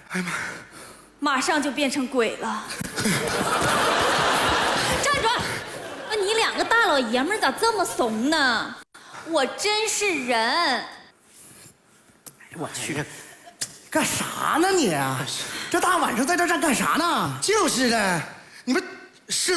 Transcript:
哎呀妈！ 马上就变成鬼了。站住！你两个大老爷们儿咋这么怂呢？我真是人。哎我去，干啥呢你？这大晚上在这干啥呢？ 就是的，你们是